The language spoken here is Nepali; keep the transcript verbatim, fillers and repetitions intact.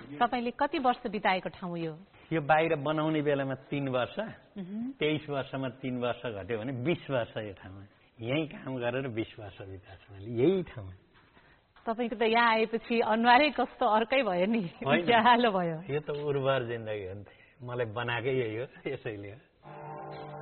तपाईले कति वर्ष बिताएको ठाउँ यो? यो बाहिर बनाउने बेलामा तीन वर्ष, तेइस वर्षमा तीन वर्ष घट्यो भने बीस वर्ष यो ठाउँमा यही काम गरेर बीस वर्ष बिताएको छु मैले यही ठाउँमा। तपाईको त यहाँ आएपछि अनुहारै कस्तो अर्कै भयो नि, उज्यालो भयो। यो त उर्वर जिन्दगी हो नि त, मलाई बनाएकै यही हो, यसैले हो।